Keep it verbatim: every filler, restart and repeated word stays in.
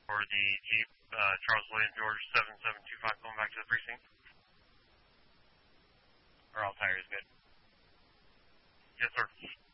For the Jeep, uh, Charles William George seven seven two five, going back to the precinct. Or all tires good? Yes, sir.